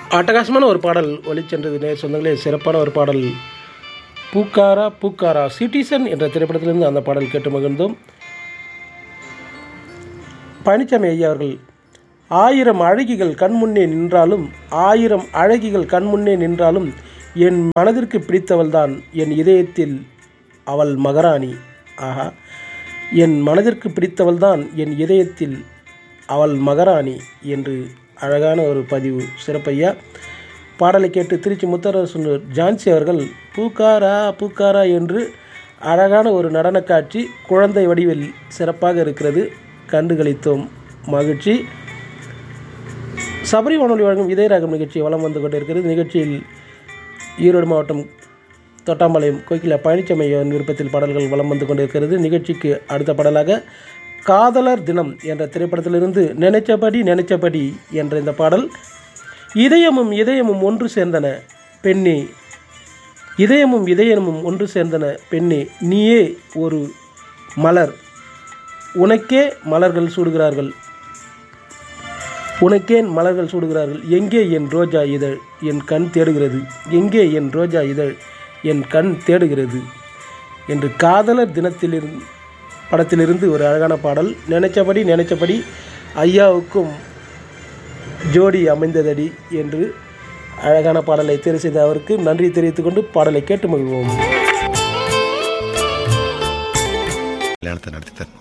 அட்டகாசமான ஒரு பாடல் ஒலிச்சென்றது நேர் சொந்தங்களே. சிறப்பான ஒரு பாடல். பூக்காரா பூக்காரா சிட்டிசன் என்ற திரைப்படத்திலிருந்து அந்த பாடல் கேட்டு மகிழ்ந்தோம். பழனிசாமி ஐயா அவர்கள், 1000 அழகிகள் கண்முன்னே நின்றாலும் 1000 அழகிகள் கண்முன்னே நின்றாலும் என் மனதிற்கு பிடித்தவள்தான் என் இதயத்தில் அவள் மகாராணி. ஆஹா, என் மனதிற்கு பிடித்தவள்தான் என் இதயத்தில் அவள் மகாராணி என்று அழகான ஒரு பதிவு. சிறப்பையா. பாடலை கேட்டு திருச்சி முத்தரசு ஜான்சி அவர்கள் பூக்காரா பூக்காரா என்று அழகான ஒரு நடன காட்சி குழந்தை வடிவில் சிறப்பாக இருக்கிறது, கண்டுகளித்தோம், மகிழ்ச்சி. சபரி வானொலி வழங்கும் இதயராகம் நிகழ்ச்சி வலம் வந்து கொண்டிருக்கிறது. நிகழ்ச்சியில் ஈரோடு மாவட்டம் தொட்டாம்பாளையம் கோகிலா பழனிசாமி விருப்பத்தில் பாடல்கள் வலம் வந்து கொண்டிருக்கிறது. நிகழ்ச்சிக்கு அடுத்த பாடலாக காதலர் தினம் என்ற திரைப்படத்திலிருந்து நினைச்சபடி நினைச்சபடி என்ற இந்த பாடல். இதயமும் இதயமும் ஒன்று சேர்ந்தன பெண்ணே, இதயமும் இதயமும் ஒன்று சேர்ந்தன பெண்ணே, நீயே ஒரு மலர், உனக்கே மலர்கள் சூடுகிறார்கள், உனக்கே மலர்கள் சூடுகிறார்கள், எங்கே என் ரோஜா இதழ் என் கண் தேடுகிறது, எங்கே என் ரோஜா இதழ் என் கண் தேடுகிறது என்று காதலர் தினத்திலிருந்து படத்திலிருந்து ஒரு அழகான பாடல். நினைச்சபடி நினைச்சபடி ஐயாவுக்கும் ஜோடி அமைந்ததடி என்று அழகான பாடலை தேர்வு செய்த அவருக்கு நன்றி தெரிவித்துக் கொண்டு பாடலை கேட்டு மகிழ்வோம். கல்யாணத்தை நடத்தி